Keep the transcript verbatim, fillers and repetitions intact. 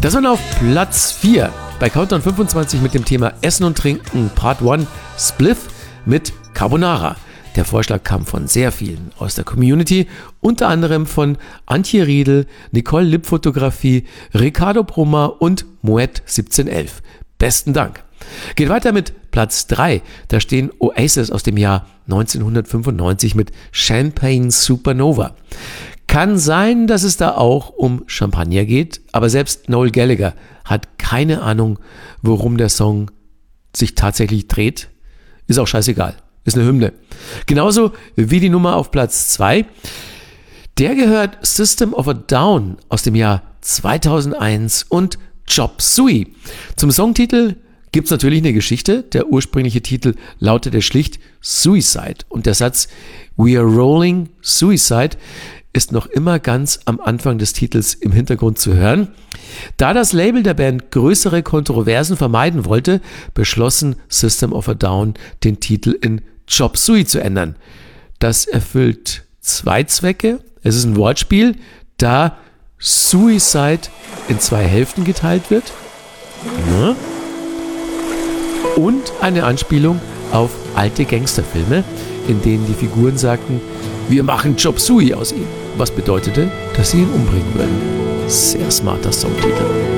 Das war auf Platz vier bei Countdown fünfundzwanzig mit dem Thema Essen und Trinken Part eins Spliff mit Carbonara. Der Vorschlag kam von sehr vielen aus der Community, unter anderem von Antje Riedel, Nicole Lipp Fotografie, Ricardo Brummer und Moet siebzehnhundertelf. Besten Dank. Geht weiter mit Platz drei. Da stehen Oasis aus dem Jahr neunzehnhundertfünfundneunzig mit Champagne Supernova. Kann sein, dass es da auch um Champagner geht, aber selbst Noel Gallagher hat keine Ahnung, worum der Song sich tatsächlich dreht. Ist auch scheißegal. Ist eine Hymne. Genauso wie die Nummer auf Platz zwei. Der gehört System of a Down aus dem Jahr zweitausendeins und Chop Suey. Zum Songtitel gibt es natürlich eine Geschichte. Der ursprüngliche Titel lautete schlicht Suicide und der Satz We are rolling Suicide ist noch immer ganz am Anfang des Titels im Hintergrund zu hören. Da das Label der Band größere Kontroversen vermeiden wollte, beschlossen System of a Down, den Titel in Chop Suey zu ändern. Das erfüllt zwei Zwecke. Es ist ein Wortspiel, da Suicide in zwei Hälften geteilt wird. Ja. Und eine Anspielung auf alte Gangsterfilme, in denen die Figuren sagten, wir machen Chop Suey aus ihm. Was bedeutete, dass sie ihn umbringen würden. Sehr smarter Songtitel.